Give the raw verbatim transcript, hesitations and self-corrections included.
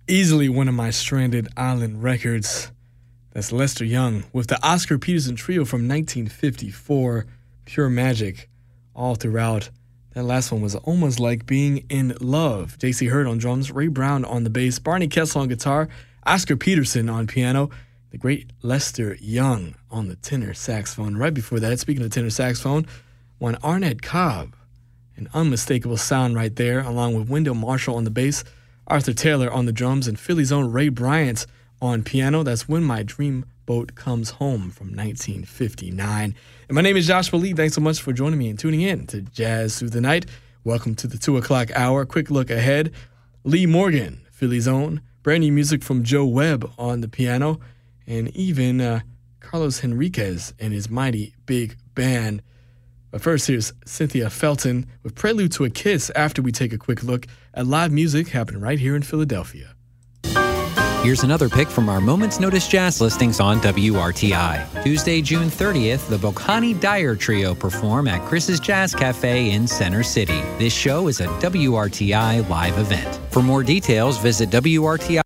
Easily one of my stranded island records. That's Lester Young with the Oscar Peterson Trio from nineteen fifty-four. Pure magic all throughout. That last one was almost like being in love. J C Hurd on drums, Ray Brown on the bass, Barney Kessel on guitar, Oscar Peterson on piano, the great Lester Young on the tenor saxophone. Right before that, speaking of tenor saxophone, one Arnett Cobb. An unmistakable sound right there, along with Wendell Marshall on the bass, Arthur Taylor on the drums, and Philly's own Ray Bryant on piano. That's When My Dream Boat Comes Home from nineteen fifty-nine. And my name is Joshua Lee. Thanks so much for joining me and tuning in to Jazz Through the Night. Welcome to the two o'clock hour. Quick look ahead. Lee Morgan, Philly's own. Brand new music from Joe Webb on the piano. And even uh, Carlos Henriquez and his mighty big band. But first, here's Cynthia Felton with Prelude to a Kiss after we take a quick look at live music happening right here in Philadelphia. Here's another pick from our Moment's Notice Jazz listings on W R T I. Tuesday, June thirtieth, the Bokhani Dyer Trio perform at Chris's Jazz Cafe in Center City. This show is a W R T I live event. For more details, visit W R T I.